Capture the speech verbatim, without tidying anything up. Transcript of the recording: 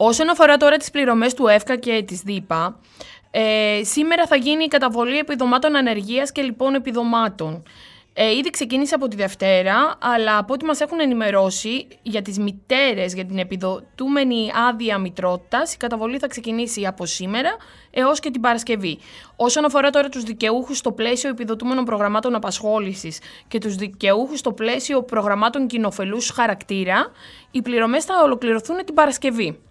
Όσον αφορά τώρα τις πληρωμές του ΕΦΚΑ και της ΔΥΠΑ, ε, σήμερα θα γίνει η καταβολή επιδομάτων ανεργίας και λοιπόν επιδομάτων. Ε, ήδη ξεκίνησε από τη Δευτέρα, αλλά από ό,τι μας έχουν ενημερώσει για τις μητέρες για την επιδοτούμενη άδεια μητρότητας, η καταβολή θα ξεκινήσει από σήμερα έως και την Παρασκευή. Όσον αφορά τώρα τους δικαιούχους στο πλαίσιο επιδοτούμενων προγραμμάτων απασχόλησης και τους δικαιούχους στο πλαίσιο προγραμμάτων κοινοφελούς χαρακτήρα, οι πληρωμές θα ολοκληρωθούν την Παρασκευή.